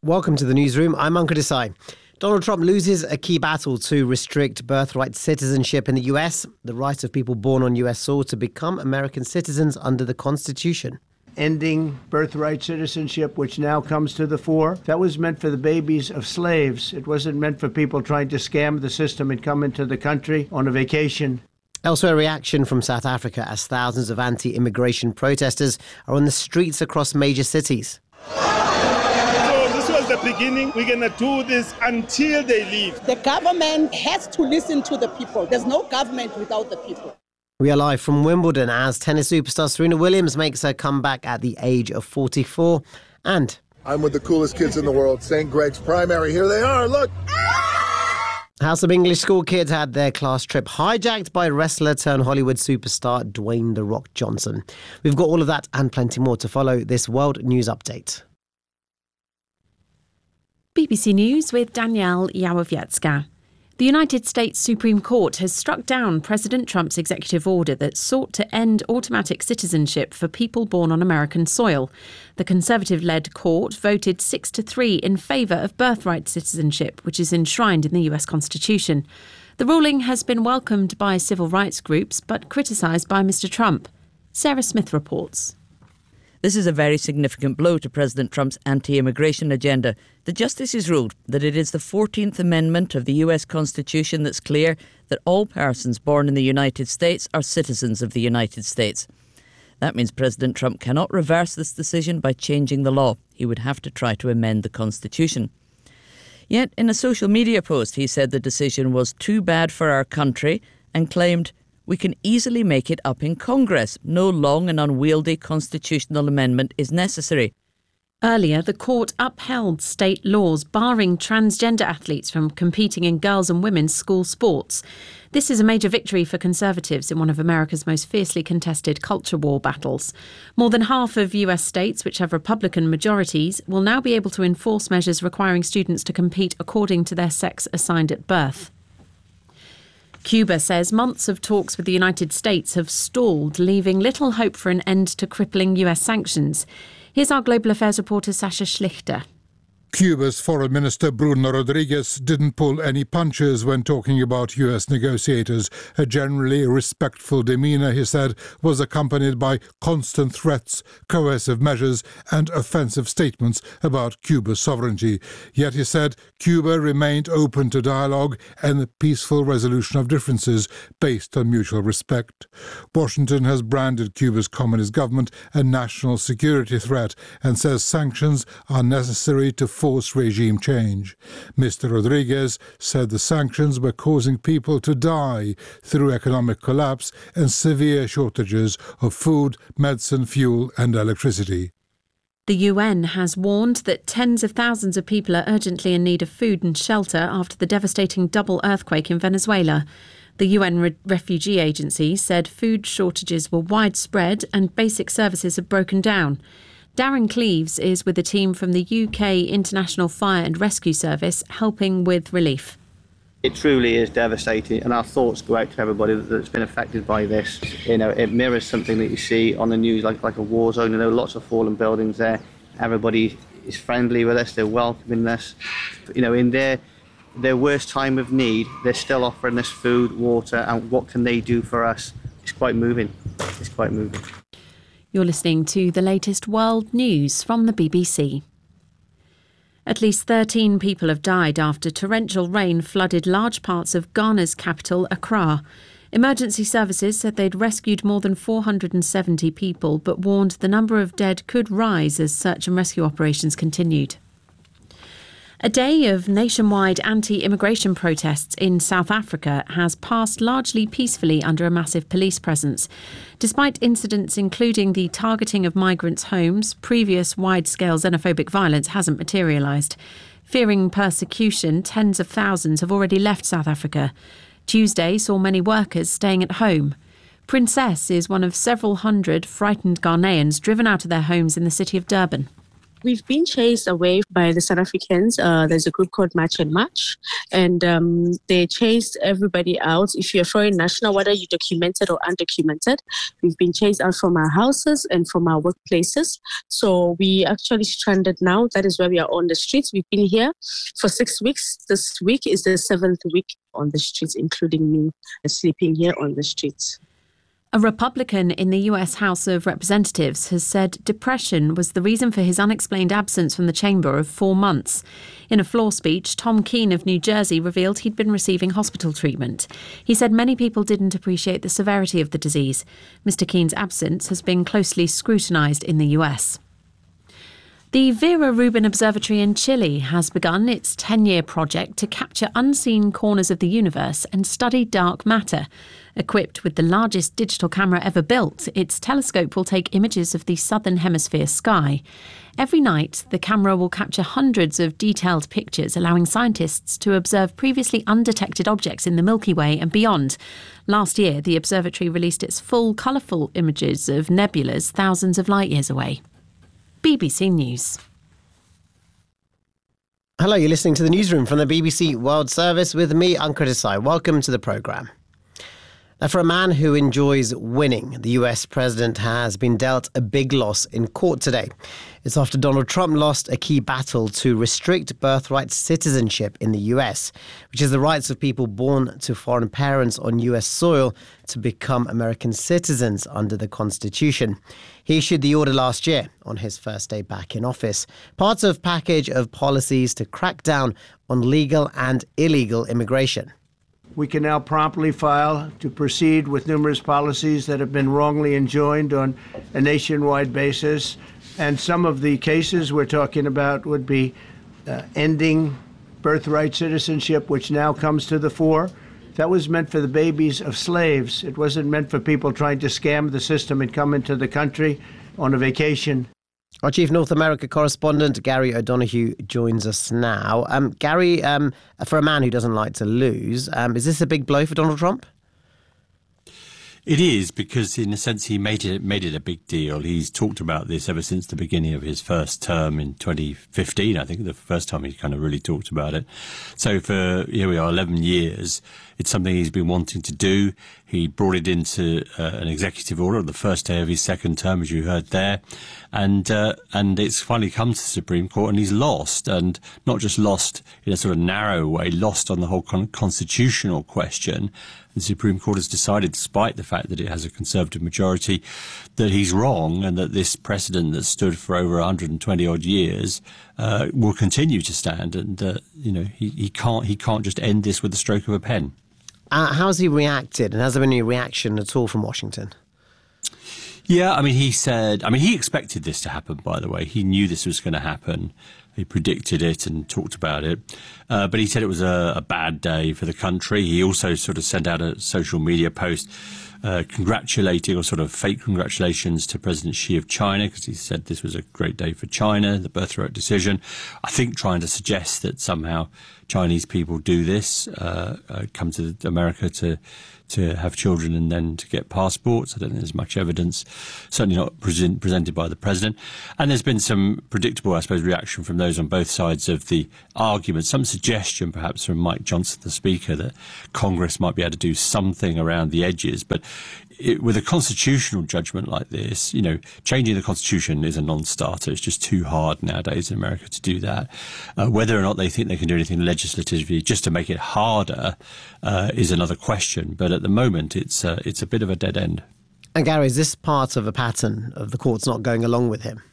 Welcome to the newsroom. I'm Ankur Desai. Donald Trump loses a key battle to restrict birthright citizenship in the US, the right of people born on US soil to become American citizens under the Constitution. Ending birthright citizenship, which now comes to the fore, that was meant for the babies of slaves. It wasn't meant for people trying to scam the system and come into the country on a vacation. Elsewhere, reaction from South Africa as thousands of anti-immigration protesters are on the streets across major cities. The beginning, we're going to do this until they leave. The government has to listen to the people. There's no government without the people. We are live from Wimbledon as tennis superstar Serena Williams makes her comeback at the age of 44. And I'm with the coolest kids in the world, St. Greg's Primary. Here they are, look. How some English school kids had their class trip hijacked by wrestler turned Hollywood superstar Dwayne "The Rock" Johnson. We've got all of that and plenty more to follow this World News Update. BBC News with Danielle Yawowiecka. The United States Supreme Court has struck down President Trump's executive order that sought to end automatic citizenship for people born on American soil. The Conservative-led court voted 6-3 in favour of birthright citizenship, which is enshrined in the US Constitution. The ruling has been welcomed by civil rights groups but criticised by Mr Trump. Sarah Smith reports. This is a very significant blow to President Trump's anti-immigration agenda. The justices ruled that it is the 14th Amendment of the US Constitution that's clear that all persons born in the United States are citizens of the United States. That means President Trump cannot reverse this decision by changing the law. He would have to try to amend the Constitution. Yet, in a social media post, he said the decision was too bad for our country and claimed, "We can easily make it up in Congress. No long and unwieldy constitutional amendment is necessary." Earlier, the court upheld state laws barring transgender athletes from competing in girls' and women's school sports. This is a major victory for Conservatives in one of America's most fiercely contested culture war battles. More than half of US states, which have Republican majorities, will now be able to enforce measures requiring students to compete according to their sex assigned at birth. Cuba says months of talks with the United States have stalled, leaving little hope for an end to crippling US sanctions. Here's our Global Affairs reporter Sasha Schlichter. Cuba's Foreign Minister Bruno Rodriguez didn't pull any punches when talking about US negotiators. A generally respectful demeanour, he said, was accompanied by constant threats, coercive measures and offensive statements about Cuba's sovereignty. Yet, he said, Cuba remained open to dialogue and the peaceful resolution of differences based on mutual respect. Washington has branded Cuba's communist government a national security threat and says sanctions are necessary to force regime change. Mr. Rodriguez said the sanctions were causing people to die through economic collapse and severe shortages of food, medicine, fuel and electricity. The UN has warned that tens of thousands of people are urgently in need of food and shelter after the devastating double earthquake in Venezuela. The UN Refugee Agency said food shortages were widespread and basic services have broken down. Darren Cleaves is with a team from the UK International Fire and Rescue Service helping with relief. It truly is devastating, and our thoughts go out to everybody that's been affected by this. You know, it mirrors something that you see on the news, like a war zone. You know, lots of fallen buildings there. Everybody is friendly with us, they're welcoming us. You know, in their worst time of need, they're still offering us food, water, and what can they do for us? It's quite moving. It's quite moving. You're listening to the latest world news from the BBC. At least 13 people have died after torrential rain flooded large parts of Ghana's capital, Accra. Emergency services said they'd rescued more than 470 people, but warned the number of dead could rise as search and rescue operations continued. A day of nationwide anti-immigration protests in South Africa has passed largely peacefully under a massive police presence. Despite incidents including the targeting of migrants' homes, previous wide-scale xenophobic violence hasn't materialised. Fearing persecution, tens of thousands have already left South Africa. Tuesday saw many workers staying at home. Princess is one of several hundred frightened Ghanaians driven out of their homes in the city of Durban. We've been chased away by the South Africans. There's a group called March and March, and they chased everybody out. If you're a foreign national, whether you're documented or undocumented, we've been chased out from our houses and from our workplaces. So we actually stranded now. That is why we are on the streets. We've been here for 6 weeks. This week is the 7th week on the streets, including me sleeping here on the streets. A Republican in the US House of Representatives has said depression was the reason for his unexplained absence from the chamber of 4 months. In a floor speech, Tom Keene of New Jersey revealed he'd been receiving hospital treatment. He said many people didn't appreciate the severity of the disease. Mr. Keene's absence has been closely scrutinised in the US. The Vera Rubin Observatory in Chile has begun its 10-year project to capture unseen corners of the universe and study dark matter. Equipped with the largest digital camera ever built, its telescope will take images of the southern hemisphere sky. Every night, the camera will capture hundreds of detailed pictures, allowing scientists to observe previously undetected objects in the Milky Way and beyond. Last year, the observatory released its full, colourful images of nebulas thousands of light years away. BBC News. Hello, you're listening to the newsroom from the BBC World Service with me, Ankur Desai. Welcome to the programme. Now, for a man who enjoys winning, the US president has been dealt a big loss in court today. It's after Donald Trump lost a key battle to restrict birthright citizenship in the US, which is the rights of people born to foreign parents on US soil to become American citizens under the Constitution. He issued the order last year on his first day back in office, part of a package of policies to crack down on legal and illegal immigration. We can now promptly file to proceed with numerous policies that have been wrongly enjoined on a nationwide basis. And some of the cases we're talking about would be ending birthright citizenship, which now comes to the fore. That was meant for the babies of slaves. It wasn't meant for people trying to scam the system and come into the country on a vacation. Our Chief North America correspondent, Gary O'Donoghue, joins us now. Gary, for a man who doesn't like to lose, is this a big blow for Donald Trump? It is, because in a sense he made it a big deal. He's talked about this ever since the beginning of his first term in 2015. I think the first time he kind of really talked about it. So for, here we are, 11 years, it's something he's been wanting to do. He brought it into an executive order on the first day of his second term, as you heard there. And it's finally come to the Supreme Court, and he's lost, and not just lost in a sort of narrow way, lost on the whole constitutional question. The Supreme Court has decided, despite the fact that it has a Conservative majority, that he's wrong, and that this precedent that stood for over 120 odd years will continue to stand. And he can't just end this with the stroke of a pen. How's he reacted, and has there been any reaction at all from Washington? Yeah, he expected this to happen, by the way. He knew this was going to happen. He predicted it and talked about it. But he said it was a bad day for the country. He also sort of sent out a social media post congratulating, or sort of fake congratulations, to President Xi of China, because he said this was a great day for China, the birthright decision. I think trying to suggest that somehow Chinese people do this, come to America to have children and then to get passports. I don't think there's much evidence, certainly not presented by the president. And there's been some predictable, I suppose, reaction from those on both sides of the argument. Some suggestion, perhaps, from Mike Johnson, the Speaker, that Congress might be able to do something around the edges. But with a constitutional judgment like this, changing the Constitution is a non-starter. It's just too hard nowadays in America to do that. Whether or not they think they can do anything legislatively just to make it harder is another question. But at the moment, it's a bit of a dead end. And Gary, is this part of a pattern of the courts not going along with him?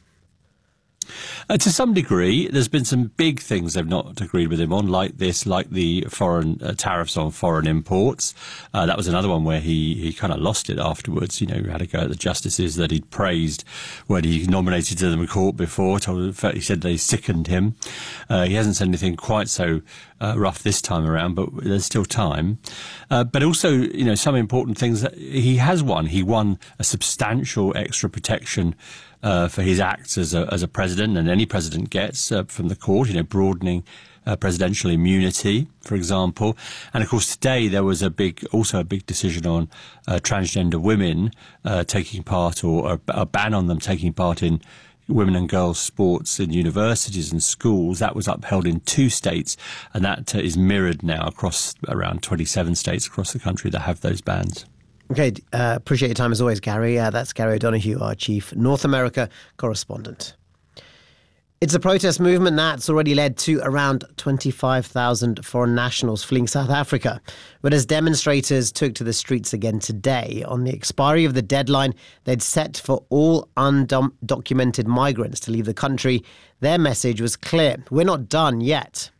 To some degree, there's been some big things they've not agreed with him on, like the foreign tariffs on foreign imports. That was another one where he kind of lost it afterwards. He had a go at the justices that he'd praised when he nominated to them in court before. He said they sickened him. He hasn't said anything quite so rough this time around, but there's still time. But also, some important things that he has won. He won a substantial extra protection for his acts as a president, and any president gets from the court, broadening presidential immunity, for example. And of course, today there was also a big decision on transgender women taking part, or a ban on them taking part in women and girls sports in universities and schools. That was upheld in 2 states, and that is mirrored now across around 27 states across the country that have those bans. Okay, appreciate your time as always, Gary. That's Gary O'Donoghue, our chief North America correspondent. It's a protest movement that's already led to around 25,000 foreign nationals fleeing South Africa. But as demonstrators took to the streets again today, on the expiry of the deadline they'd set for all undocumented migrants to leave the country, their message was clear: we're not done yet.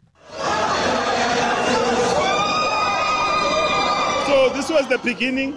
So this was the beginning.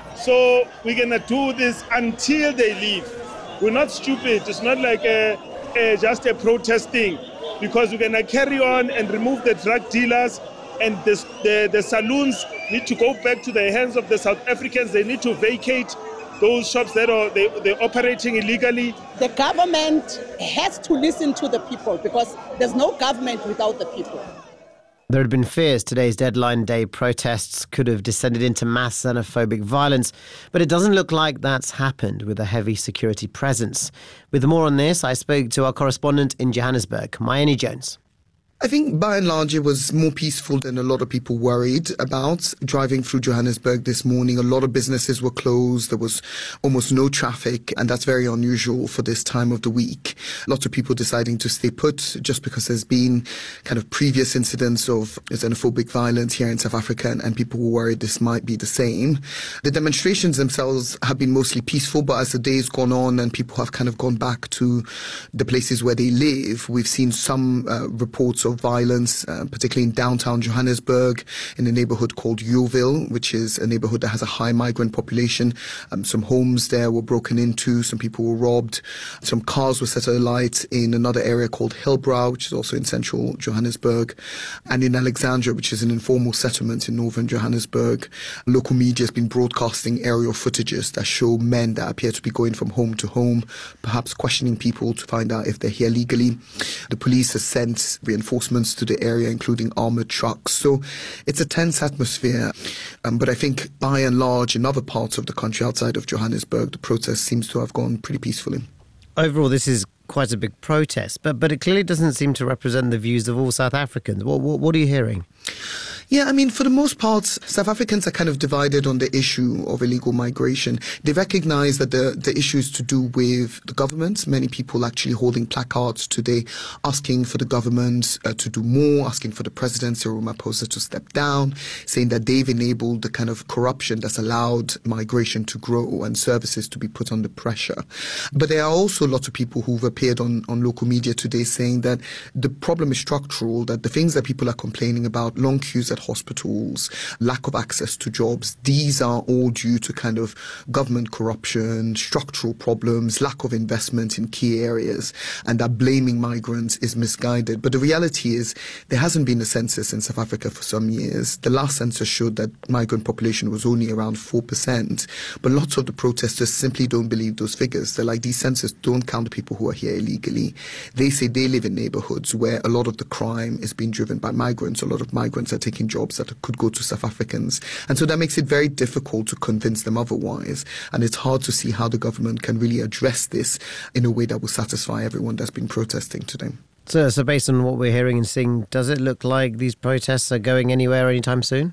So we're going to do this until they leave. We're not stupid. It's not like just a protesting, because we're going to carry on and remove the drug dealers, and the saloons need to go back to the hands of the South Africans. They need to vacate those shops that they're operating illegally. The government has to listen to the people, because there's no government without the people. There had been fears today's deadline day protests could have descended into mass xenophobic violence, but it doesn't look like that's happened with a heavy security presence. With more on this, I spoke to our correspondent in Johannesburg, Mayeni Jones. I think by and large it was more peaceful than a lot of people worried about. Driving through Johannesburg this morning, a lot of businesses were closed. There was almost no traffic, and that's very unusual for this time of the week. Lots of people deciding to stay put just because there's been kind of previous incidents of xenophobic violence here in South Africa, and people were worried this might be the same. The demonstrations themselves have been mostly peaceful, but as the day's gone on and people have kind of gone back to the places where they live, we've seen some reports of violence, particularly in downtown Johannesburg, in a neighborhood called Yeoville, which is a neighborhood that has a high migrant population. Some homes there were broken into, some people were robbed, some cars were set alight in another area called Hillbrow, which is also in central Johannesburg, and in Alexandra, which is an informal settlement in northern Johannesburg. Local media has been broadcasting aerial footages that show men that appear to be going from home to home, perhaps questioning people to find out if they're here legally. The police has sent reinforcements to the area, including armoured trucks. So it's a tense atmosphere. But I think by and large, in other parts of the country outside of Johannesburg, the protest seems to have gone pretty peacefully. Overall, this is quite a big protest, but it clearly doesn't seem to represent the views of all South Africans. What are you hearing? Yeah, I mean, for the most part, South Africans are kind of divided on the issue of illegal migration. They recognize that the issue is to do with the government. Many people actually holding placards today asking for the government to do more, asking for the president, Cyril Ramaphosa, to step down, saying that they've enabled the kind of corruption that's allowed migration to grow and services to be put under pressure. But there are also lots of people who've appeared on local media today saying that the problem is structural, that the things that people are complaining about, long queues at hospitals, lack of access to jobs, these are all due to kind of government corruption, structural problems, lack of investment in key areas, and that blaming migrants is misguided. But the reality is there hasn't been a census in South Africa for some years. The last census showed that migrant population was only around 4%, but lots of the protesters simply don't believe those figures. They're like, these census don't count the people who are here illegally. They say they live in neighborhoods where a lot of the crime is being driven by migrants. A lot of migrants are taking jobs that could go to South Africans. And so that makes it very difficult to convince them otherwise. And it's hard to see how the government can really address this in a way that will satisfy everyone that's been protesting today. So based on what we're hearing and seeing, does it look like these protests are going anywhere anytime soon?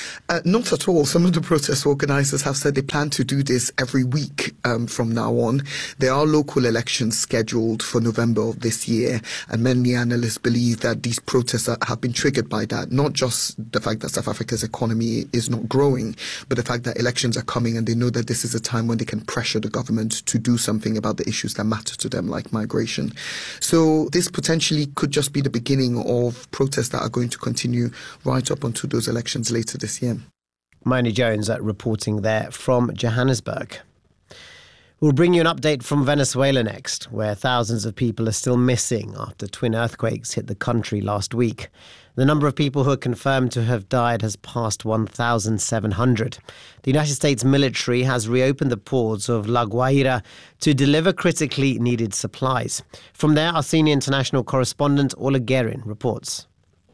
Not at all. Some of the protest organisers have said they plan to do this every week from now on. There are local elections scheduled for November of this year, and many analysts believe that these protests have been triggered by that. Not just the fact that South Africa's economy is not growing, but the fact that elections are coming and they know that this is a time when they can pressure the government to do something about the issues that matter to them, like migration. So this potentially could just be the beginning of protests that are going to continue right up until those elections later this year. Mayeni Jones reporting there from Johannesburg. We'll bring you an update from Venezuela next, where thousands of people are still missing after twin earthquakes hit the country last week. The number of people who are confirmed to have died has passed 1,700. The United States military has reopened the ports of La Guaira to deliver critically needed supplies. From there, our senior international correspondent, Ola Guerin, reports.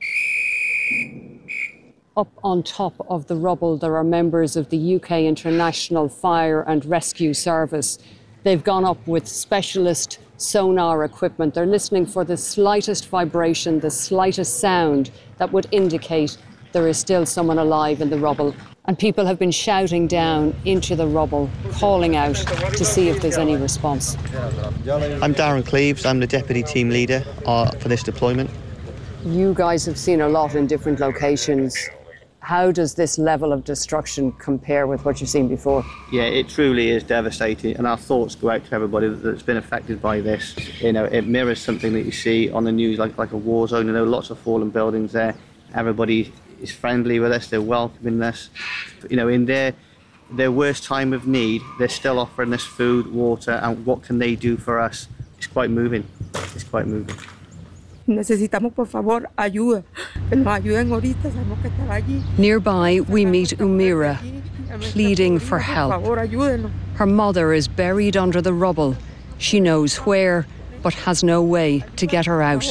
Up on top of the rubble, there are members of the UK International Fire and Rescue Service. They've gone up with specialist sonar equipment. They're listening for the slightest vibration, the slightest sound that would indicate there is still someone alive in the rubble. And people have been shouting down into the rubble, calling out to see if there's any response. I'm Darren Cleaves. I'm the Deputy Team Leader for this deployment. You guys have seen a lot in different locations. How does this level of destruction compare with what you've seen before? Yeah, it truly is devastating, and our thoughts go out to everybody that's been affected by this. It mirrors something that you see on the news, like a war zone. Lots of fallen buildings there. Everybody is friendly with us, they're welcoming us. In their worst time of need, they're still offering us food, water, and what can they do for us? It's quite moving. It's quite moving. Necesitamos, por favor, ayuda. Que nos ayuden ahorita, sabemos que estar allí. Nearby, we meet Umira, pleading for help. Her mother is buried under the rubble. She knows where, but has no way to get her out.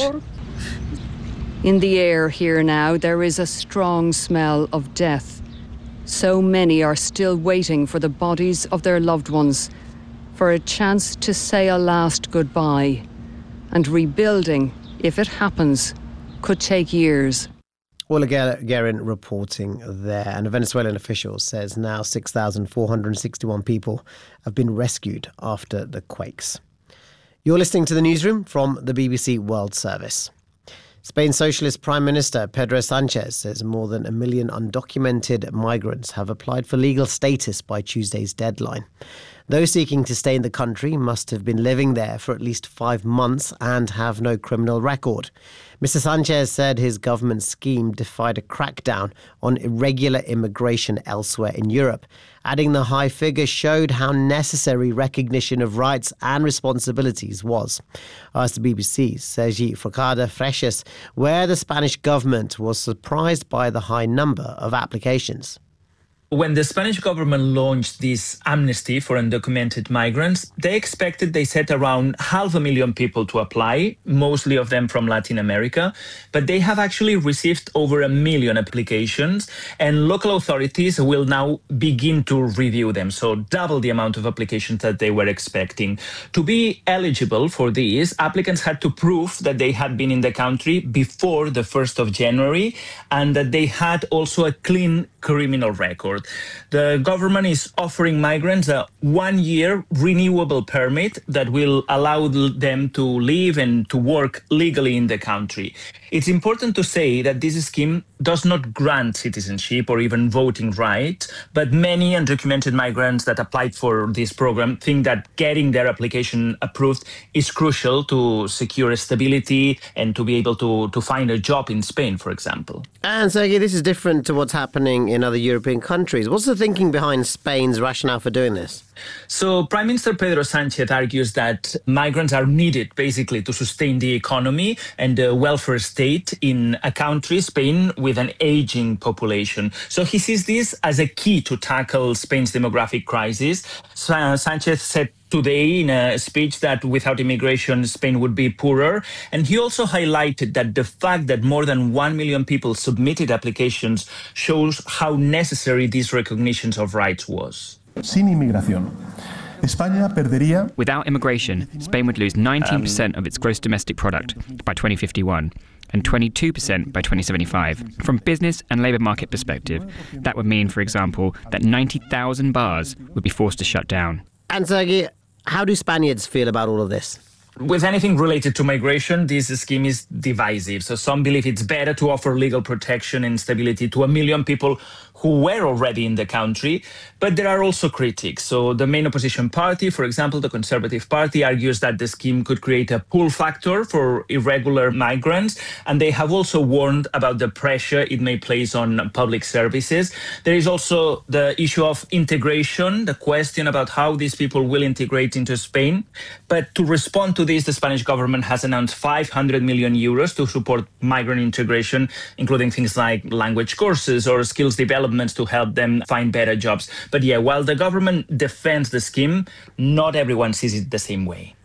In the air here now, there is a strong smell of death. So many are still waiting for the bodies of their loved ones, for a chance to say a last goodbye. And rebuilding, if it happens, could take years. Ola Guerin reporting there. And a Venezuelan official says now 6,461 people have been rescued after the quakes. You're listening to the newsroom from the BBC World Service. Spain's Socialist Prime Minister Pedro Sánchez says more than 1 million undocumented migrants have applied for legal status by Tuesday's deadline. Those seeking to stay in the country must have been living there for at least 5 months and have no criminal record. Mr. Sánchez said his government scheme defied a crackdown on irregular immigration elsewhere in Europe, adding the high figure showed how necessary recognition of rights and responsibilities was. I asked the BBC's Sergi Forcada Freixas where the Spanish government was surprised by the high number of applications. When the Spanish government launched this amnesty for undocumented migrants, they said around 500,000 people to apply, mostly of them from Latin America. But they have actually received over 1 million applications, and local authorities will now begin to review them. So double the amount of applications that they were expecting. To be eligible for these, applicants had to prove that they had been in the country before the 1st of January and that they had also a clean criminal record. The government is offering migrants a 1-year renewable permit that will allow them to live and to work legally in the country. It's important to say that this scheme does not grant citizenship or even voting rights, but many undocumented migrants that applied for this program think that getting their application approved is crucial to secure stability and to be able to find a job in Spain, for example. And Sergei, this is different to what's happening in other European countries. What's the thinking behind Spain's rationale for doing this? So Prime Minister Pedro Sánchez argues that migrants are needed basically to sustain the economy and the welfare state in a country, Spain, with an aging population. So he sees this as a key to tackle Spain's demographic crisis. Sánchez said today in a speech that without immigration, Spain would be poorer. And he also highlighted that the fact that more than 1 million people submitted applications shows how necessary these recognitions of rights was. Sin inmigración, España perdería. Without immigration, Spain would lose 19% of its gross domestic product by 2051 and 22% by 2075. From business and labour market perspective, that would mean, for example, that 90,000 bars would be forced to shut down. And Sergei, how do Spaniards feel about all of this? With anything related to migration, this scheme is divisive. So some believe it's better to offer legal protection and stability to 1 million people who were already in the country. But there are also critics. So the main opposition party, for example, the Conservative Party, argues that the scheme could create a pull factor for irregular migrants. And they have also warned about the pressure it may place on public services. There is also the issue of integration, the question about how these people will integrate into Spain. But to respond to this, the Spanish government has announced 500 million euros to support migrant integration, including things like language courses or skills development to help them find better jobs. But yeah, while the government defends the scheme, not everyone sees it the same way.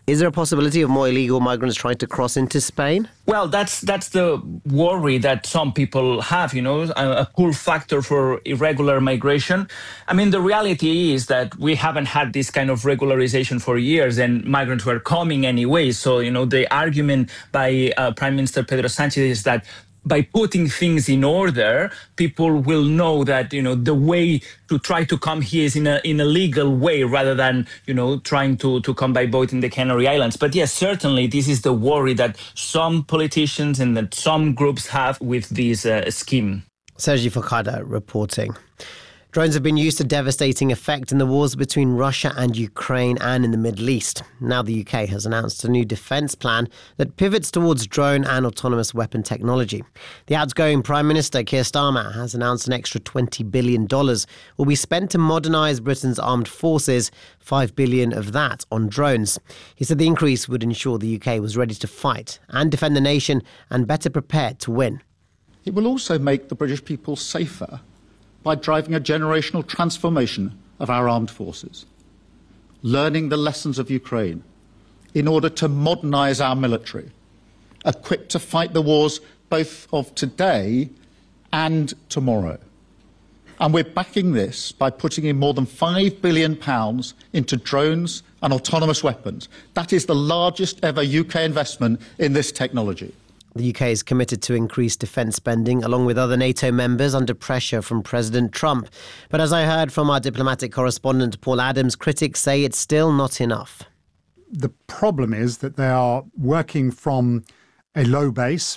Is there a possibility of more illegal migrants trying to cross into Spain? Well, that's the worry that some people have, a pull factor for irregular migration. I mean, the reality is that we haven't had this kind of regularization for years, and migrants were coming anyway. So, the argument by Prime Minister Pedro Sánchez is that by putting things in order, people will know that, the way to try to come here is in a legal way rather than, trying to come by boat in the Canary Islands. But yes, certainly this is the worry that some politicians and that some groups have with this scheme. Sergi Forcada reporting. Drones have been used to devastating effect in the wars between Russia and Ukraine and in the Middle East. Now the UK has announced a new defence plan that pivots towards drone and autonomous weapon technology. The outgoing Prime Minister Keir Starmer has announced an extra $20 billion will be spent to modernise Britain's armed forces, $5 billion of that on drones. He said the increase would ensure the UK was ready to fight and defend the nation and better prepared to win. It will also make the British people safer by driving a generational transformation of our armed forces, learning the lessons of Ukraine in order to modernise our military, equipped to fight the wars both of today and tomorrow. And we're backing this by putting in more than £5 billion into drones and autonomous weapons. That is the largest ever UK investment in this technology. The UK is committed to increase defence spending along with other NATO members under pressure from President Trump. But as I heard from our diplomatic correspondent Paul Adams, critics say it's still not enough. The problem is that they are working from a low base.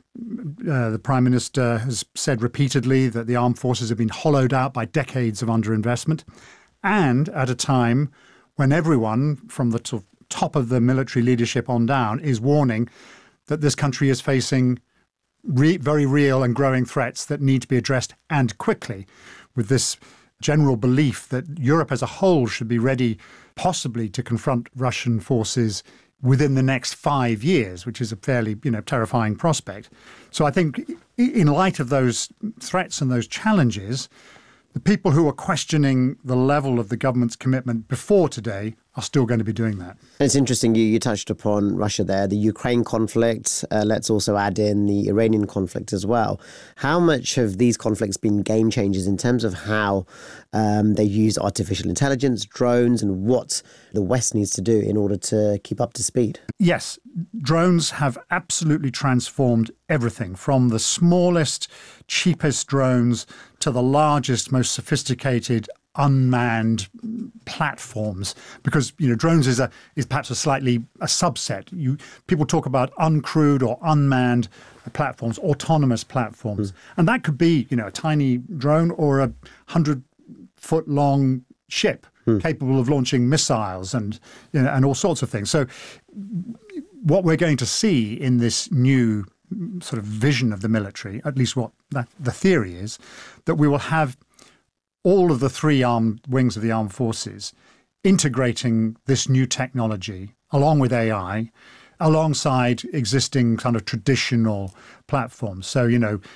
The Prime Minister has said repeatedly that the armed forces have been hollowed out by decades of underinvestment, and at a time when everyone from the top of the military leadership on down is warning that this country is facing very real and growing threats that need to be addressed and quickly, with this general belief that Europe as a whole should be ready possibly to confront Russian forces within the next 5 years, which is a fairly terrifying prospect. So I think in light of those threats and those challenges, the people who are questioning the level of the government's commitment before today are still going to be doing that. It's interesting you touched upon Russia there, the Ukraine conflict. Let's also add in the Iranian conflict as well. How much have these conflicts been game changers in terms of how they use artificial intelligence, drones, and what the West needs to do in order to keep up to speed? Yes, drones have absolutely transformed everything from the smallest, cheapest drones to the largest, most sophisticated unmanned platforms, because drones is perhaps a subset. People talk about uncrewed or unmanned platforms, autonomous platforms, and that could be a tiny drone or a 100-foot long ship capable of launching missiles and all sorts of things. So what we're going to see in this new sort of vision of the military, at least the theory is, that we will have all of the three wings of the armed forces integrating this new technology along with AI, alongside existing kind of traditional platforms. So,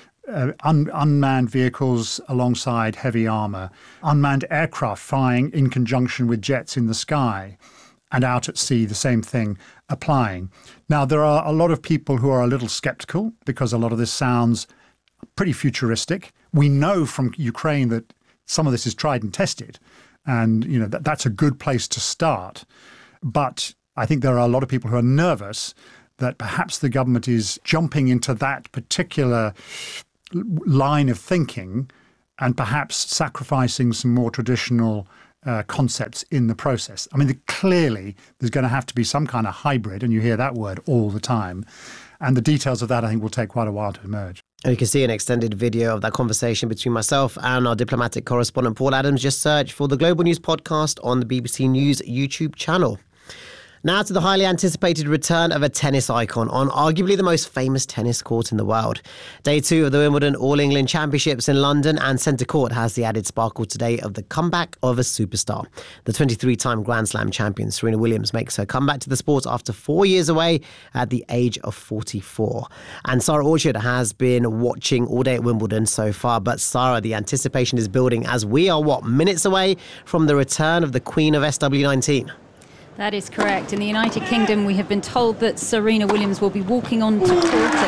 unmanned vehicles alongside heavy armor, unmanned aircraft flying in conjunction with jets in the sky, and out at sea, the same thing applying. Now, there are a lot of people who are a little skeptical because a lot of this sounds pretty futuristic. We know from Ukraine that some of this is tried and tested, and that's a good place to start. But I think there are a lot of people who are nervous that perhaps the government is jumping into that particular line of thinking and perhaps sacrificing some more traditional concepts in the process. I mean, clearly there's going to have to be some kind of hybrid, and you hear that word all the time. And the details of that, I think, will take quite a while to emerge. And you can see an extended video of that conversation between myself and our diplomatic correspondent, Paul Adams. Just search for the Global News Podcast on the BBC News YouTube channel. Now to the highly anticipated return of a tennis icon on arguably the most famous tennis court in the world. Day 2 of the Wimbledon All-England Championships in London, and centre court has the added sparkle today of the comeback of a superstar. The 23-time Grand Slam champion Serena Williams makes her comeback to the sport after 4 years away at the age of 44. And Sarah Orchard has been watching all day at Wimbledon so far. But Sarah, the anticipation is building as we are, minutes away from the return of the Queen of SW19? That is correct. In the United Kingdom, we have been told that Serena Williams will be walking on to court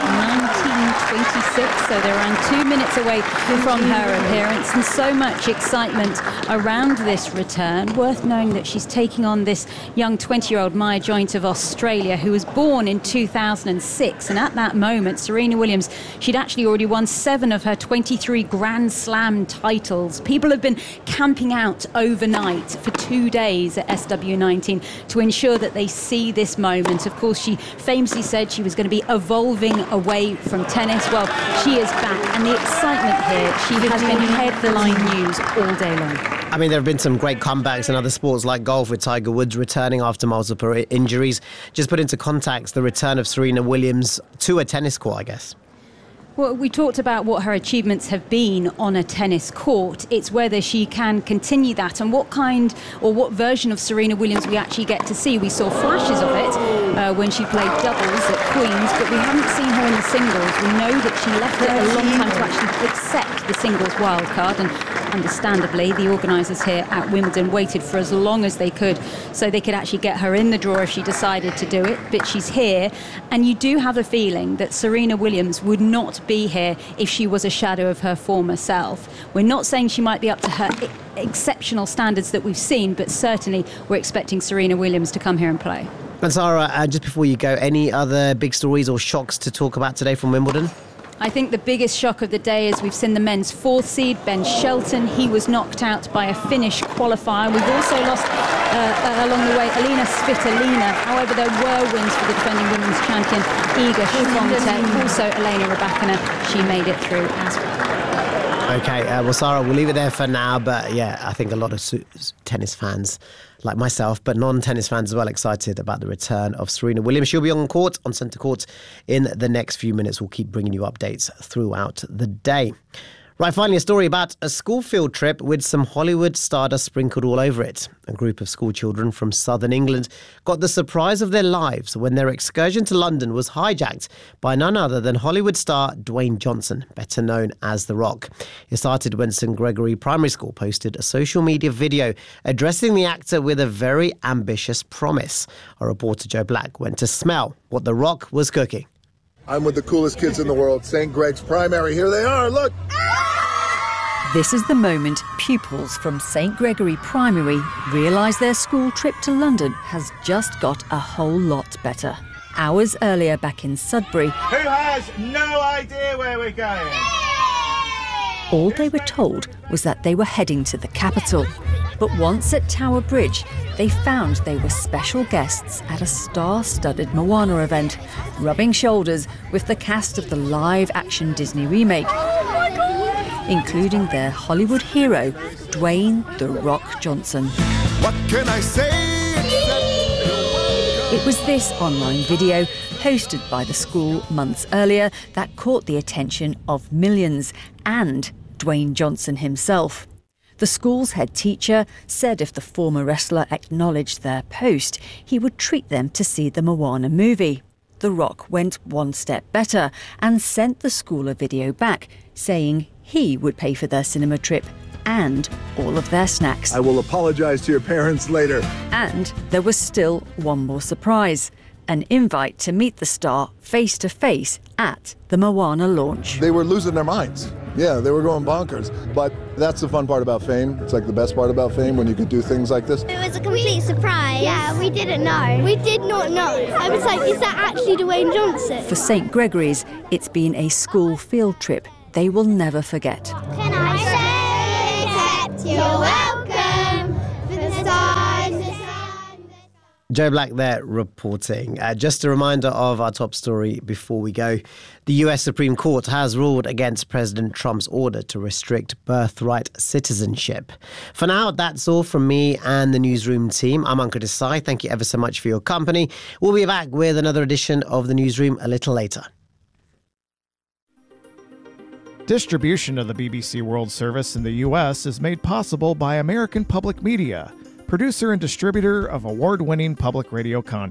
at 19:26, so they're around 2 minutes away from her appearance, and so much excitement around this return. Worth knowing that she's taking on this young 20-year-old Maya Joint of Australia, who was born in 2006, and at that moment, Serena Williams, she'd actually already won 7 of her 23 Grand Slam titles. People have been camping out overnight for 2 days at SW19 to ensure that they see this moment. Of course, she famously said she was going to be evolving away from tennis. Well, she is back, and the excitement here, she has been headline news all day long. I mean, there have been some great comebacks in other sports like golf, with Tiger Woods returning after multiple injuries. Just put into context the return of Serena Williams to a tennis court, I guess. Well, we talked about what her achievements have been on a tennis court. It's whether she can continue that and what kind or what version of Serena Williams we actually get to see. We saw flashes of it when she played doubles at Queen's, but we haven't seen her in the singles. We know that she left it a long time to actually accept the singles wildcard, and understandably, the organisers here at Wimbledon waited for as long as they could so they could actually get her in the draw if she decided to do it. But she's here, and you do have a feeling that Serena Williams would not be here if she was a shadow of her former self. We're not saying she might be up to her exceptional standards that we've seen, but certainly we're expecting Serena Williams to come here and play. And Sarah, just before you go, any other big stories or shocks to talk about today from Wimbledon? I think the biggest shock of the day is we've seen the men's 4th seed, Ben Shelton. He was knocked out by a Finnish qualifier. We've also lost, along the way, Alina Svitolina. However, there were wins for the defending women's champion, Iga Swiatek. Also, Elena Rybakina, she made it through as well. OK, well, Sarah, we'll leave it there for now. But, yeah, I think a lot of tennis fans, like myself, but non-tennis fans as well, excited about the return of Serena Williams. She'll be on court, on centre court, in the next few minutes. We'll keep bringing you updates throughout the day. Right, finally, a story about a school field trip with some Hollywood stardust sprinkled all over it. A group of school children from southern England got the surprise of their lives when their excursion to London was hijacked by none other than Hollywood star Dwayne Johnson, better known as The Rock. It started when St Gregory Primary School posted a social media video addressing the actor with a very ambitious promise. Our reporter Joe Black went to smell what The Rock was cooking. I'm with the coolest kids in the world, St. Greg's Primary. Here they are, look! This is the moment pupils from St Gregory Primary realise their school trip to London has just got a whole lot better. Hours earlier back in Sudbury, Who has no idea where we're going? all they were told was that they were heading to the capital. But once at Tower Bridge, they found they were special guests at a star-studded Moana event, rubbing shoulders with the cast of the live-action Disney remake, including their Hollywood hero, Dwayne "The Rock" Johnson. What can I say? It was this online video, posted by the school months earlier, that caught the attention of millions, and Dwayne Johnson himself. The school's head teacher said if the former wrestler acknowledged their post, he would treat them to see the Moana movie. The Rock went one step better and sent the school a video back, saying he would pay for their cinema trip and all of their snacks. I will apologize to your parents later. And there was still one more surprise. An invite to meet the star face-to-face at the Moana launch. They were losing their minds. Yeah, they were going bonkers. But that's the fun part about fame. It's like the best part about fame, when you could do things like this. It was a complete surprise. Yeah, we didn't know. We did not know. I was like, is that actually Dwayne Johnson? For St Gregory's, it's been a school field trip they will never forget. Can I say that you're welcome for the stars? Joe Black there reporting. Just a reminder of our top story before we go. The US Supreme Court has ruled against President Trump's order to restrict birthright citizenship. For now, that's all from me and the newsroom team. I'm Ankur Desai. Thank you ever so much for your company. We'll be back with another edition of the newsroom a little later. Distribution of the BBC World Service in the U.S. is made possible by American Public Media, producer and distributor of award-winning public radio content.